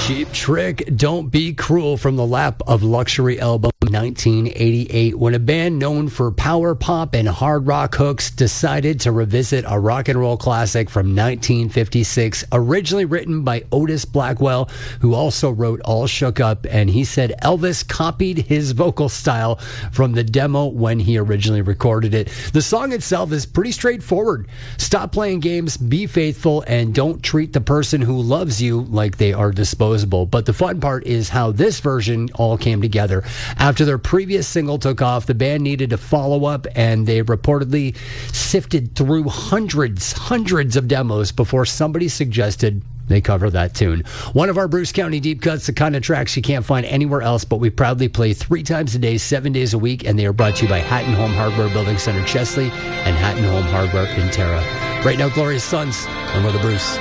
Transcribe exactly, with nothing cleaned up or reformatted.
Cheap Trick, Don't Be Cruel from the lap of Luxury album nineteen eighty-eight, when a band known for power pop and hard rock hooks decided to revisit a rock and roll classic from nineteen fifty-six, originally written by Otis Blackwell, who also wrote All Shook Up, and he said Elvis copied his vocal style from the demo when he originally recorded it. The song itself is pretty straightforward. Stop playing games, be faithful, and don't treat the person who loves you like they are disposable. But the fun part is how this version all came together. After their previous single took off, the band needed to follow up, and they reportedly sifted through hundreds, hundreds of demos before somebody suggested they cover that tune. One of our Bruce County Deep Cuts, the kind of tracks you can't find anywhere else, but we proudly play three times a day, seven days a week, and they are brought to you by Hatton Home Hardware Building Center, Chesley, and Hatton Home Hardware in Tara. Right now, Glorious Sons on Weather Bruce.